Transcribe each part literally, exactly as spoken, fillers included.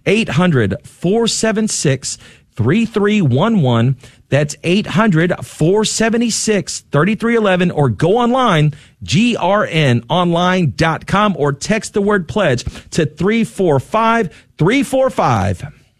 eight hundred, four seven six, three three one one. That's eight hundred, four seven six, three three one one, or go online, G R N online dot com, or text the word pledge to three four five, three four five.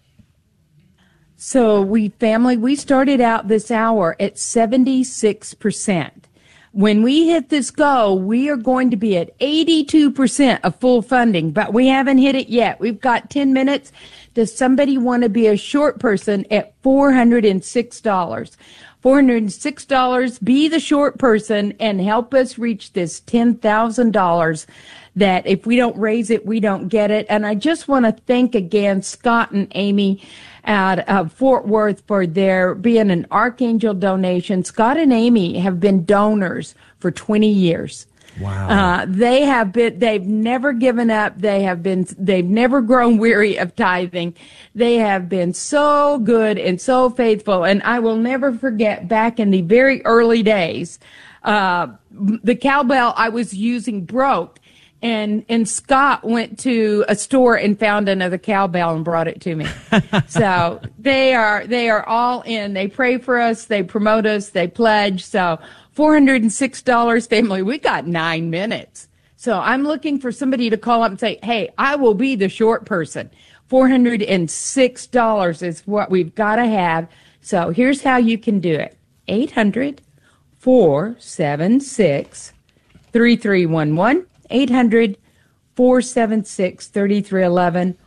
So we, family, we started out this hour at seventy-six percent. When we hit this goal, we are going to be at eighty-two percent of full funding, but we haven't hit it yet. We've got ten minutes. Does somebody want to be a short person at four hundred six dollars? four hundred six dollars, be the short person and help us reach this ten thousand dollars that if we don't raise it, we don't get it. And I just want to thank again Scott and Amy out of Fort Worth for their being an Archangel donation. Scott and Amy have been donors for twenty years. Wow. Uh, they have been, they've never given up. They have been, they've never grown weary of tithing. They have been so good and so faithful. And I will never forget back in the very early days, uh, the cowbell I was using broke. And, and Scott went to a store and found another cowbell and brought it to me. So they are, they are all in. They pray for us. They promote us. They pledge. So four hundred six dollars, family. We got nine minutes. So I'm looking for somebody to call up and say, hey, I will be the short person. four hundred six dollars is what we've got to have. So here's how you can do it. eight hundred, four seven six, three three one one. eight hundred, four seven six, three three one one.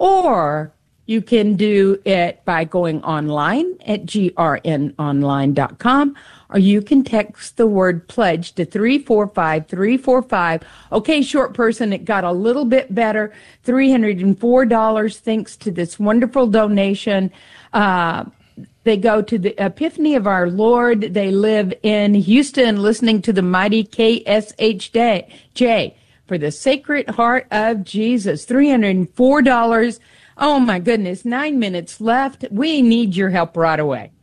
Or you can do it by going online at G R N online dot com, or you can text the word pledge to three four five, three four five. Okay, short person, it got a little bit better, three hundred four dollars thanks to this wonderful donation. Uh, they go to the Epiphany of Our Lord. They live in Houston, listening to the mighty K S H J for the Sacred Heart of Jesus, three hundred four dollars. Oh, my goodness, nine minutes left. We need your help right away.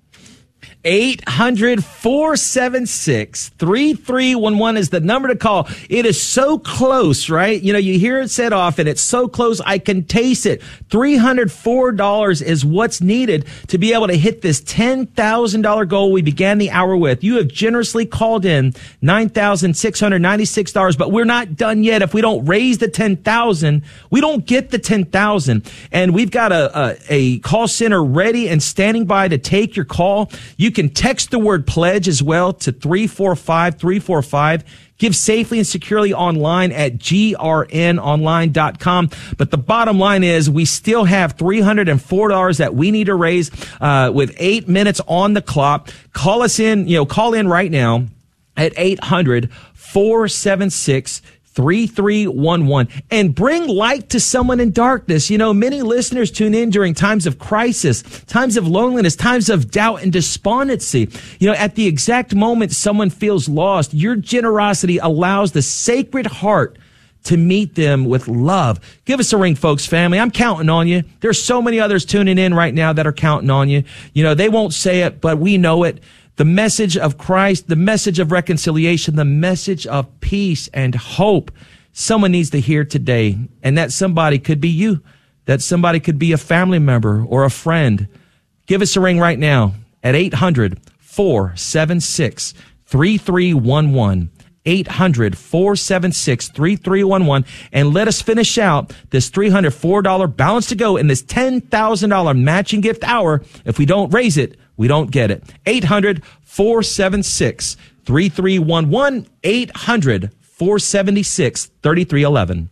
eight hundred, four seven six, three three one one is the number to call. It is so close, right? You know, you hear it said often, it's so close, I can taste it. three hundred four dollars is what's needed to be able to hit this ten thousand dollars goal we began the hour with. You have generously called in nine thousand six hundred ninety-six dollars, but we're not done yet. If we don't raise the ten thousand dollars, we don't get the ten thousand dollars. And we've got a, a, a call center ready and standing by to take your call. You can text the word pledge as well to three four five, three four five. Give safely and securely online at G R N online dot com. But the bottom line is we still have three hundred four dollars that we need to raise uh, with eight minutes on the clock. Call us in, you know, call in right now at eight hundred, four seven six, three three one one and bring light to someone in darkness. You know, many listeners tune in during times of crisis, times of loneliness, times of doubt and despondency. You know, at the exact moment someone feels lost, your generosity allows the Sacred Heart to meet them with love. Give us a ring, folks, family. I'm counting on you. There's so many others tuning in right now that are counting on you. You know, they won't say it, but we know it. The message of Christ, the message of reconciliation, the message of peace and hope. Someone needs to hear today. And that somebody could be you. That somebody could be a family member or a friend. Give us a ring right now at eight hundred, four seven six, three three one one. eight hundred, four seven six, three three one one. And let us finish out this three hundred four dollars balance to go in this ten thousand dollars matching gift hour. If we don't raise it, we don't get it. eight hundred, four seven six, three three one one. eight hundred, four seven six, three three one one.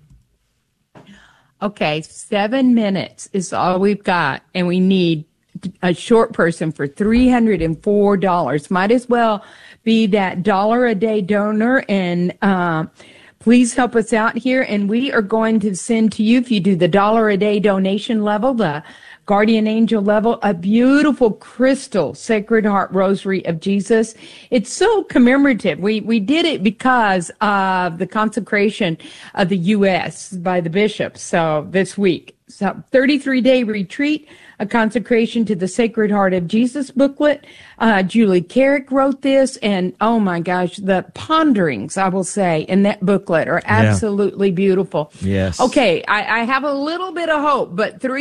Okay, seven minutes is all we've got, and we need a short person for three hundred four dollars. Might as well be that dollar a day donor, and uh, please help us out here. And we are going to send to you, if you do the dollar a day donation level, the Guardian Angel level, a beautiful crystal Sacred Heart Rosary of Jesus. It's so commemorative. We we did it because of the consecration of the U S by the bishops. So this week, so thirty-three day retreat, a consecration to the Sacred Heart of Jesus booklet. Uh, Julie Carrick wrote this, and oh my gosh, the ponderings, I will say, in that booklet are absolutely yeah. beautiful. Yes. Okay, I, I have a little bit of hope, but three